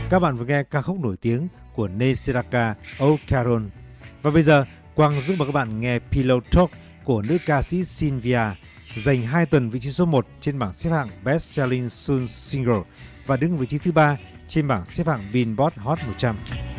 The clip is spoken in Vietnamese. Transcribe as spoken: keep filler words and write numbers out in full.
Các bạn vừa nghe ca khúc nổi tiếng của Neisiraka Oh Caron. Và bây giờ, Quang giúp mời các bạn nghe Pillow Talk của nữ ca sĩ Sylvia, giành hai tuần vị trí số một trên bảng xếp hạng Best Selling Soul Single và đứng vị trí thứ ba trên bảng xếp hạng Billboard Hot một trăm.